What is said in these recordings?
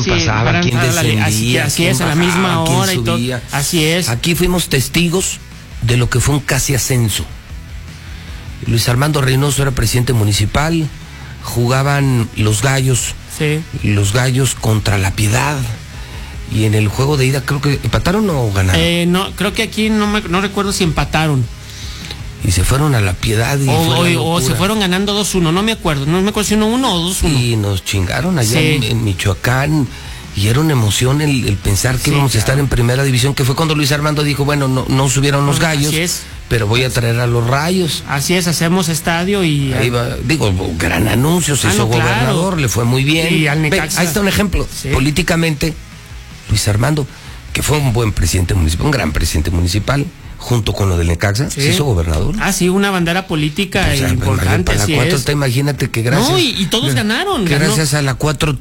quién pasaba, quién descendía, así es, bajaba, a la misma hora y todo. Así es. Aquí fuimos testigos de lo que fue un casi ascenso. Luis Armando Reynoso era presidente municipal, jugaban los Gallos, los Gallos contra La Piedad, y en el juego de ida creo que empataron o ganaron. No, creo que aquí no recuerdo si empataron. Y se fueron a La Piedad y o se fueron ganando 2-1, no me acuerdo si 1-1 o 2-1. Y nos chingaron allá en Michoacán, y era una emoción el pensar que íbamos a estar en primera división, que fue cuando Luis Armando dijo, bueno, no subieron los Gallos, pero voy a traer a los Rayos. Así es, hacemos estadio y... Ahí va, gran anuncio, se hizo gobernador, le fue muy bien. Y al Necaxa. Ahí está un ejemplo, políticamente, Luis Armando, que fue un buen presidente municipal, un gran presidente municipal, junto con lo del Necaxa, se hizo gobernador. Sí, una bandera política importante. Para la 4T, imagínate que gracias... No, y todos ganaron. Gracias a la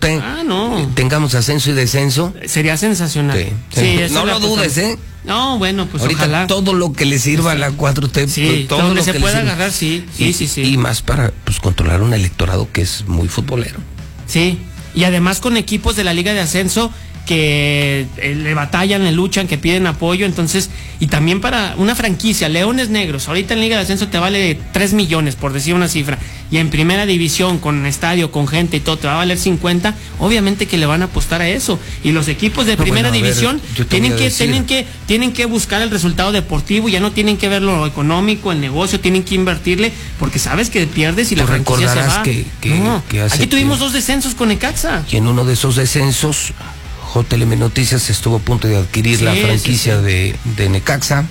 4T, tengamos ascenso y descenso. Sería sensacional. No lo dudes, No, bueno, pues ahorita ojalá. Todo lo que le sirva a la 4T, todo donde lo se que pueda agarrar, sí. Y más para controlar un electorado que es muy futbolero. Sí, y además con equipos de la Liga de Ascenso que le batallan, le luchan, que piden apoyo, entonces, y también para una franquicia, Leones Negros, ahorita en Liga de Ascenso te vale 3 millones, por decir una cifra, y en primera división, con estadio, con gente y todo, te va a valer 50, obviamente que le van a apostar a eso, y los equipos de primera división tienen que buscar el resultado deportivo, ya no tienen que ver lo económico, el negocio, tienen que invertirle, porque sabes que pierdes y la franquicia se va. Aquí tuvimos 2 descensos con Necaxa. Y en uno de esos descensos, JLM Noticias estuvo a punto de adquirir la franquicia de Necaxa,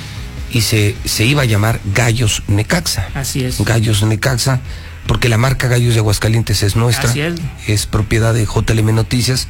y se iba a llamar Gallos Necaxa. Así es. Gallos Necaxa, porque la marca Gallos de Aguascalientes es nuestra. Así es propiedad de JLM Noticias.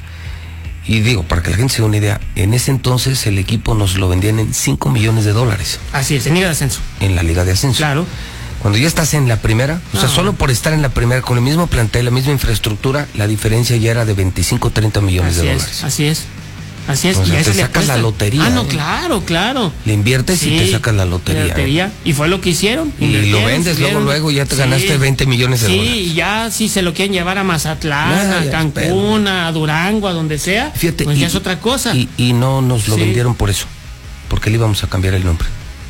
Y digo, para que la gente se dé una idea, en ese entonces el equipo nos lo vendían en $5 millones. Así es, en Liga de Ascenso. En la Liga de Ascenso. Claro. Cuando ya estás en la primera, o sea, solo por estar en la primera, con el mismo plantel, la misma infraestructura, la diferencia ya era de 25, 30 millones de dólares. Así es. O sea, te sacas la lotería. No, claro. Le inviertes y te sacas la lotería. Y fue lo que hicieron. Y lo vendes, luego ya te ganaste 20 millones de dólares. Sí, ya si se lo quieren llevar a Mazatlán, a Cancún, a Durango, a donde sea, fíjate, pues ya es otra cosa. Y no nos lo vendieron por eso, porque le íbamos a cambiar el nombre.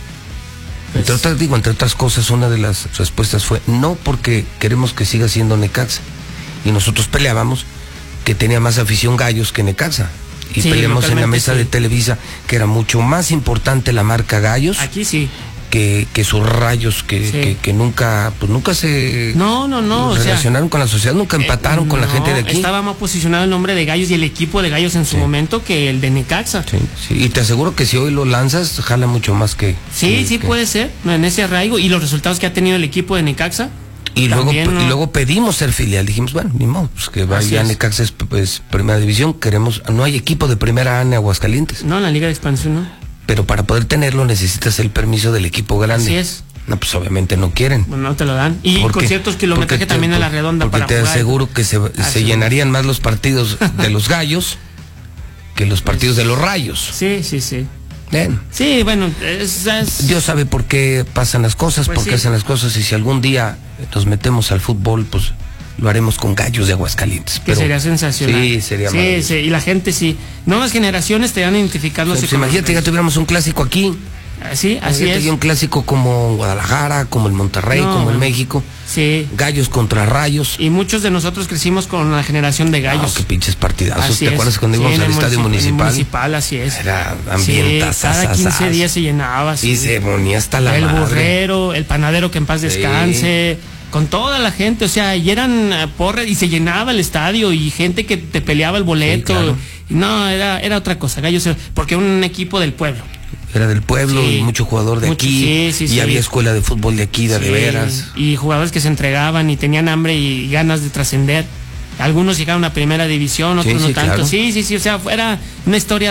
Entre otras cosas, una de las respuestas fue no, porque queremos que siga siendo Necaxa. Y nosotros peleábamos que tenía más afición Gallos que Necaxa. Y peleamos en la mesa de Televisa que era mucho más importante la marca Gallos. Aquí sí. Que sus Rayos, que nunca se relacionaron con la sociedad, nunca empataron con la gente de aquí. Estaba más posicionado el nombre de Gallos y el equipo de Gallos en su momento que el de Necaxa. Sí, y te aseguro que si hoy lo lanzas, jala mucho más que... puede ser, en ese arraigo, y los resultados que ha tenido el equipo de Necaxa. Y luego pedimos ser filial, dijimos, bueno, ni modo, pues que vaya Necaxa es primera división, no hay equipo de primera A en Aguascalientes. No, en la Liga de Expansión no. Pero para poder tenerlo necesitas el permiso del equipo grande. Así es. No, pues obviamente no quieren. No te lo dan. Y con ciertos kilometrajes también a la redonda porque para te jugar. aseguro que se llenarían más los partidos de los Gallos que los partidos de los Rayos. Sí. Bien. Sí, bueno, Dios sabe por qué pasan las cosas, por qué hacen las cosas, y si algún día nos metemos al fútbol, pues lo haremos con Gallos de Aguascalientes. Que sería sensacional. Sí, sería maravilloso. Y la gente nuevas generaciones te van identificándose. Pues imagínate, ya tuviéramos un clásico aquí. Así es. Un clásico como Guadalajara, como el Monterrey, como el México. Sí. Gallos contra Rayos. Y muchos de nosotros crecimos con la generación de Gallos. Qué pinches partidazos. ¿Te acuerdas cuando íbamos al estadio municipal? Así es. Era ambientazo. Cada 15 días se llenaba. Y se ponía hasta la madre. El burrero, el panadero que en paz descanse. Con toda la gente, o sea, y eran porras y se llenaba el estadio y gente que te peleaba el boleto. Claro. No, era otra cosa, Gallos, porque era un equipo del pueblo. Era del pueblo y mucho jugador de aquí. Y había escuela de fútbol de aquí, de veras. Y jugadores que se entregaban y tenían hambre y ganas de trascender. Algunos llegaron a primera división, otros no tanto. Claro. Sí, o sea, era una historia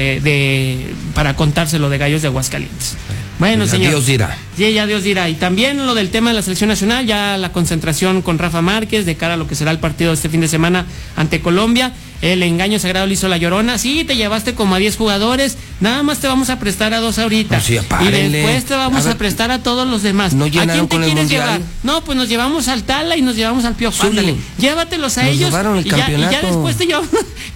para contárselo de Gallos de Aguascalientes. Bueno, señor. Dios dirá. Sí, ya Dios dirá. Y también lo del tema de la selección nacional, ya la concentración con Rafa Márquez de cara a lo que será el partido de este fin de semana ante Colombia. El engaño sagrado le hizo la Llorona. Sí, te llevaste como a 10 jugadores, nada más te vamos a prestar a 2 ahorita. Sí, y después te vamos a prestar a todos los demás. ¿No ¿A quién te con quieres el llevar? No, pues nos llevamos al Tala y nos llevamos al Piojo. Sí. Ándale, llévatelos a ellos y ya después te llevamos